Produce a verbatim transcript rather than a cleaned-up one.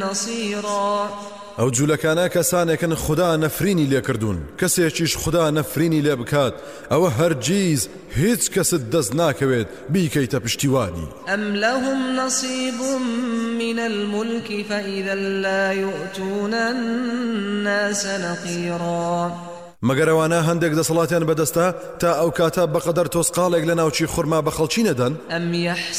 نصيرا ئەو جوولەکانە کەسانێکن خوددا نەفرینی لێکردوون کەسێکیش خوددا نەفرینی لێ بکات ئەوە هەرگیز هیچ کەست دەست ناکەوێت بیکەیتە پشتیوانی. ئەم لەهم نەصیب من الملك فإذا لا يؤتون الناس نقيرا مەگەر ئەوانە هەندێک دەسەڵاتیان بەدەستە تا ئەو کاتە بەقەدەر تۆسقاڵێک لە ناوچی خورما بە خەڵکی نەدەن. ئەم